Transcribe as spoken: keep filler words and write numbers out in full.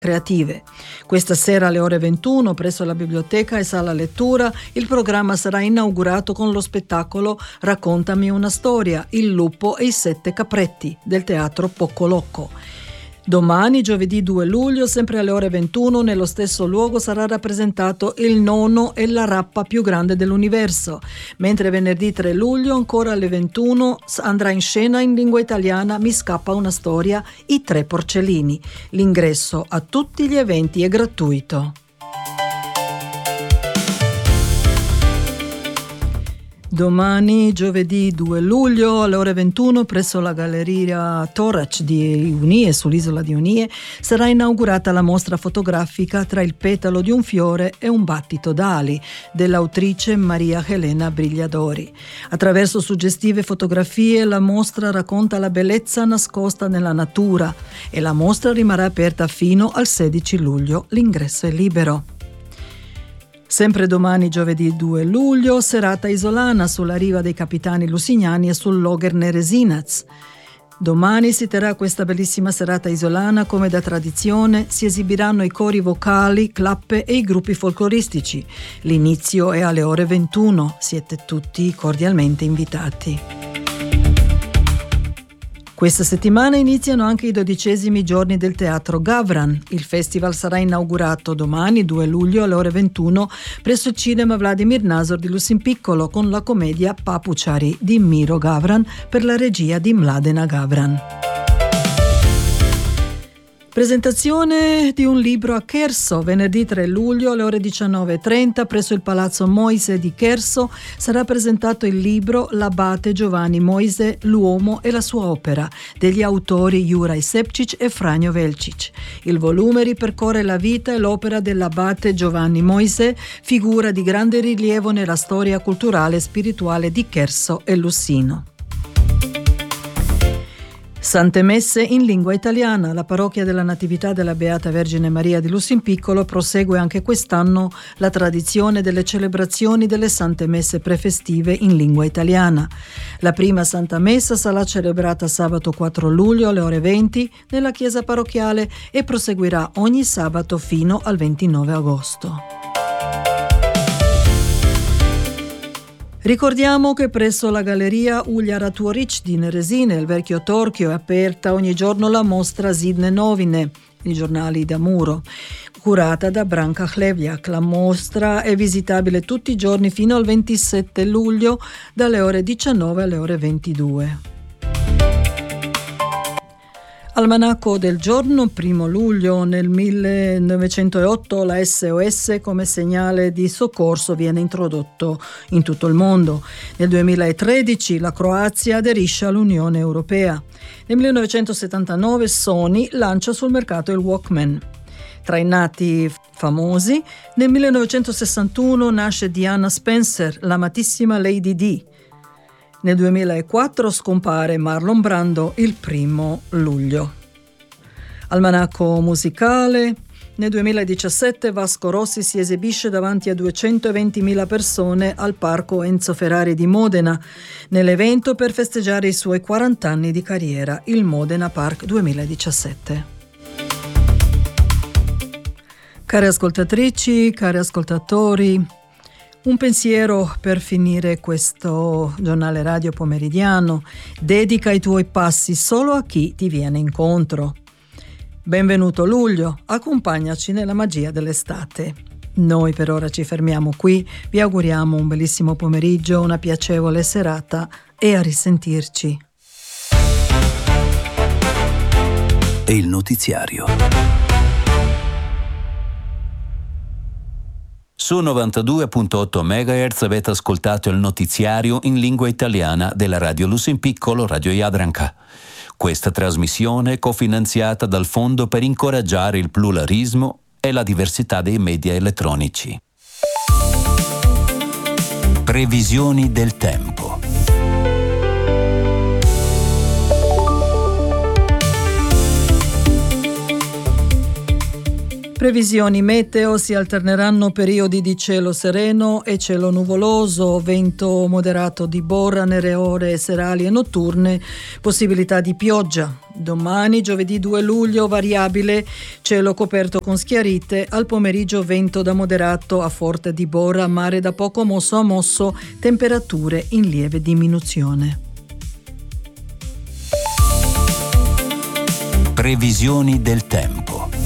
creative. Questa sera alle ore ventuno presso la biblioteca e sala lettura il programma sarà inaugurato con lo spettacolo Raccontami una storia, Il lupo e i sette capretti del teatro Poccolocco. Domani, giovedì due luglio, sempre alle ore ventuno, nello stesso luogo sarà rappresentato Il nono e la rappa più grande dell'universo, mentre venerdì tre luglio, ancora alle ventuno, andrà in scena in lingua italiana Mi scappa una storia, I tre porcellini. L'ingresso a tutti gli eventi è gratuito. Domani, giovedì due luglio, alle ore ventuno, presso la Galleria Torac di Unie, sull'isola di Unie, sarà inaugurata la mostra fotografica Tra il petalo di un fiore e un battito d'ali, dell'autrice Maria Elena Brigliadori. Attraverso suggestive fotografie, la mostra racconta la bellezza nascosta nella natura e la mostra rimarrà aperta fino al sedici luglio. L'ingresso è libero. Sempre domani, giovedì due luglio, serata isolana sulla riva dei Capitani Lusignani e sul Logher Neresinac. Domani si terrà questa bellissima serata isolana come da tradizione, si esibiranno i cori vocali, clappe e i gruppi folcloristici. L'inizio è alle ore ventuno, siete tutti cordialmente invitati. Questa settimana iniziano anche i dodicesimi giorni del Teatro Gavran. Il festival sarà inaugurato domani, due luglio, alle ore ventuno, presso il cinema Vladimir Nazor di Lusimpiccolo con la commedia Papučari di Miro Gavran per la regia di Mladena Gavran. Presentazione di un libro a Cherso. Venerdì tre luglio alle ore diciannove e trenta presso il Palazzo Moise di Cherso sarà presentato il libro L'abate Giovanni Moise, l'uomo e la sua opera degli autori Juraj Sepčić e Franjo Velčić. Il volume ripercorre la vita e l'opera dell'abate Giovanni Moise, figura di grande rilievo nella storia culturale e spirituale di Cherso e Lussino. Sante Messe in lingua italiana. La parrocchia della Natività della Beata Vergine Maria di Lusimpiccolo prosegue anche quest'anno la tradizione delle celebrazioni delle Sante Messe prefestive in lingua italiana. La prima Santa Messa sarà celebrata sabato quattro luglio alle ore venti nella chiesa parrocchiale e proseguirà ogni sabato fino al ventinove agosto. Ricordiamo che presso la Galleria Uljara Tvorić di Neresine, il vecchio torchio, è aperta ogni giorno la mostra Zidne novine, i giornali da muro, curata da Branka Hlevljak. La mostra è visitabile tutti i giorni fino al ventisette luglio dalle ore diciannove alle ore ventidue. Almanacco del giorno, primo luglio. Nel millenovecentootto la S O S come segnale di soccorso viene introdotto in tutto il mondo. Nel duemilatredici la Croazia aderisce all'Unione Europea. Nel millenovecentosettantanove Sony lancia sul mercato il Walkman. Tra i nati famosi, nel millenovecentosessantuno nasce Diana Spencer, l'amatissima Lady Di. Nel duemilaquattro scompare Marlon Brando il primo luglio. Almanacco musicale. Nel duemiladiciassette Vasco Rossi si esibisce davanti a duecentoventimila persone al Parco Enzo Ferrari di Modena, nell'evento per festeggiare i suoi quaranta anni di carriera, il Modena Park duemiladiciassette. Care ascoltatrici, cari ascoltatori, un pensiero per finire questo giornale radio pomeridiano. Dedica i tuoi passi solo a chi ti viene incontro. Benvenuto luglio, accompagnaci nella magia dell'estate. Noi per ora ci fermiamo qui, vi auguriamo un bellissimo pomeriggio, una piacevole serata e a risentirci. E il notiziario. Su novantadue virgola otto megahertz avete ascoltato il notiziario in lingua italiana della Radio Lusimpiccolo Radio Jadranka. Questa trasmissione è cofinanziata dal Fondo per incoraggiare il pluralismo e la diversità dei media elettronici. Previsioni del tempo. Previsioni meteo: si alterneranno periodi di cielo sereno e cielo nuvoloso, vento moderato di borra nelle ore serali e notturne, possibilità di pioggia. Domani, giovedì due luglio, variabile, cielo coperto con schiarite, al pomeriggio vento da moderato a forte di borra, mare da poco mosso a mosso, temperature in lieve diminuzione. Previsioni del tempo.